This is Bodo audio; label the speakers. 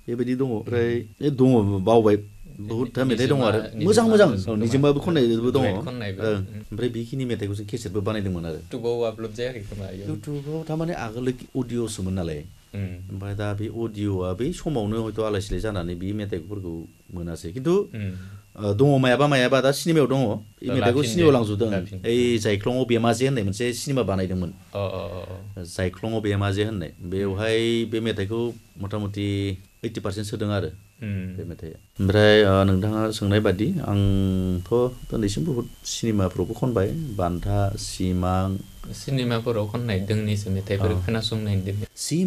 Speaker 1: बेबायदि दङ ओमफ्राय दङ बावबाय बहुतथा मेथाइ दङ आरो मोजां निजोमाबो खननायबो दङ ओमफ्राय बेखिनि मेथाइखौ जों केसेटबो बानायदोंमोन आरो
Speaker 2: इउटुबाव आपलड जायाखै खोमा
Speaker 1: इउटुबाव थारमाने आगोल अडिअ'सोमोन नालाय ओमफ्राय दा बे अडिअ'आ बै समावनो हयथ' आलाय सिलाय जानानै बे मेथाइफोरखौ मोनासै खिन्थु दङ मायाबा दा सिनेमायाव दङ बे मेथाइखौ सिनेमायाव लांजोबदों ओइ जायख्लङाव बेमाजे होननाय मोनसे सिनेमा बानायदोंमोन जायख्लङाव बेमाजे होननाय बेवहाय बे मेथाइखौ मथा मथि 80% सोदों आरो बे मेथाइआ ओमफ्राय नोंथाङा सोंनाय बादि आंथ' दिनैसिम बहुद सिनेमाफ्रावबो खनबाय बान्था सिमां
Speaker 2: सिनेमाफोराव खननाय दोंनैसो मेथाइफोर खोनासंनाय